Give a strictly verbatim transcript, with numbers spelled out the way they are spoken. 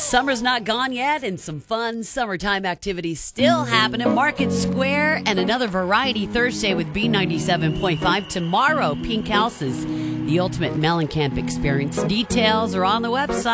Summer's not gone yet, and some fun summertime activities still happening. Market Square and another Variety Thursday with B ninety-seven point five. Tomorrow, Pink Houses, the ultimate Mellencamp experience. Details are on the website.